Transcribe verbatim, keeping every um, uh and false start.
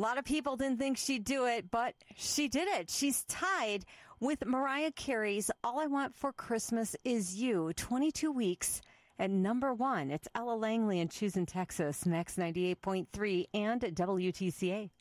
A lot of people didn't think she'd do it, but she did it. She's tied with Mariah Carey's All I Want for Christmas Is You, twenty-two weeks at number one. It's Ella Langley in Choosing, Texas, Max ninety-eight point three and W T C A.